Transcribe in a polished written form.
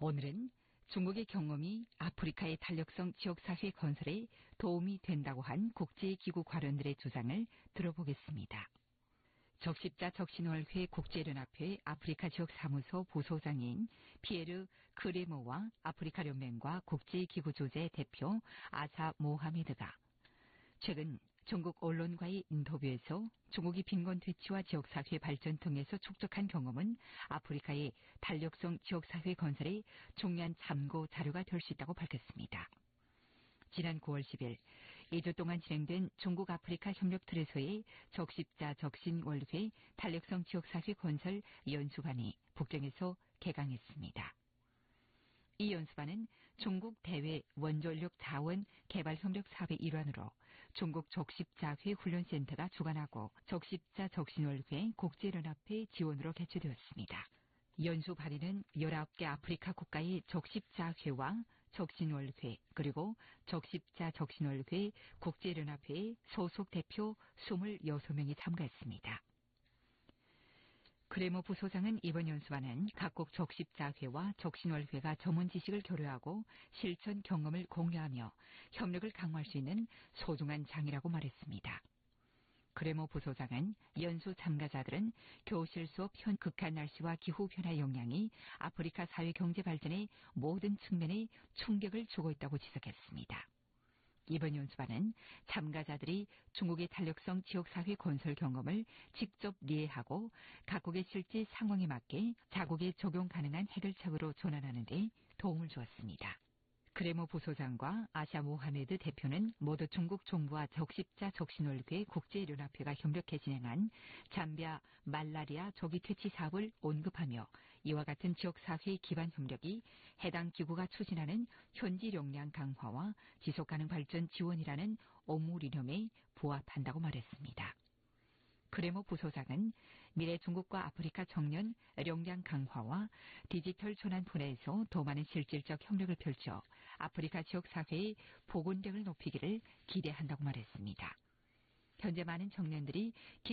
오늘은 중국의 경험이 아프리카의 탄력성 지역사회 건설에 도움이 된다고 한 국제기구 관원들의 주장을 들어보겠습니다. 적십자 적신월회 국제연합회 아프리카 지역사무소 부소장인 피에르 크레모와 아프리카연맹과 국제기구 조제 대표 아사 모하메드가 최근 중국 언론과의 인터뷰에서 중국이 빈곤 퇴치와 지역사회 발전 등에서 축적한 경험은 아프리카의 탄력성 지역사회 건설에 중요한 참고 자료가 될 수 있다고 밝혔습니다. 지난 9월 10일 2주 동안 진행된 중국 아프리카 협력 틀에서의 적십자 적신월회 탄력성 지역사회 건설 연수반이 북경에서 개강했습니다. 이 연수반은 중국 대외 원전력 자원 개발 협력 사업의 일환으로 중국 적십자회 훈련센터가 주관하고 적십자 적신월회 국제연합회 지원으로 개최되었습니다. 연수 발의는 19개 아프리카 국가의 적십자회와 적신월회 그리고 적십자 적신월회 국제연합회의 소속 대표 26명이 참가했습니다. 크레모 부소장은 이번 연수반은 각국 적십자회와 적신월회가 전문 지식을 교류하고 실천 경험을 공유하며 협력을 강화할 수 있는 소중한 장이라고 말했습니다. 크레모 부소장은 연수 참가자들은 교실 수업 극한 날씨와 기후변화 영향이 아프리카 사회 경제 발전의 모든 측면에 충격을 주고 있다고 지적했습니다. 이번 연수반은 참가자들이 중국의 탄력성 지역사회 건설 경험을 직접 이해하고 각국의 실제 상황에 맞게 자국에 적용 가능한 해결책으로 전환하는 데 도움을 주었습니다. 크레모 부소장과 아샤 모하메드 대표는 모두 중국 정부와 적십자 적신월회 국제연합회가 협력해 진행한 잠비아 말라리아 조기 퇴치 사업을 언급하며 이와 같은 지역사회 기반 협력이 해당 기구가 추진하는 현지 역량 강화와 지속가능 발전 지원이라는 업무 이념에 부합한다고 말했습니다. 크레모 부소장은 미래 중국과 아프리카 청년 역량 강화와 디지털 전환 분야에서 더 많은 실질적 협력을 펼쳐 아프리카 지역사회의 복원력을 높이기를 기대한다고 말했습니다. 현재 많은 청년들이